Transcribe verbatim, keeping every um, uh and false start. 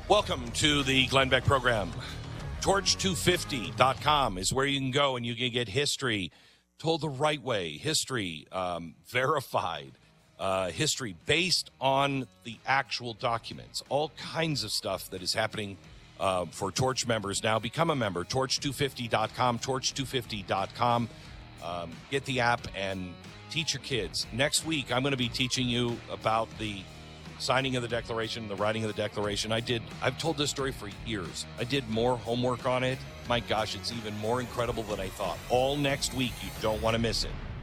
Welcome to the Glenn Beck program. torch two fifty dot com is where you can go and you can get history told the right way, history um, verified, uh, history based on the actual documents, all kinds of stuff that is happening uh, for Torch members now. Become a member, torch two fifty dot com, torch two fifty dot com. Um, get the app and teach your kids. Next week, I'm going to be teaching you about the signing of the Declaration, the writing of the Declaration. I did, I've told this story for years. I did more homework on it. My gosh, it's even more incredible than I thought. All next week. You don't want to miss it.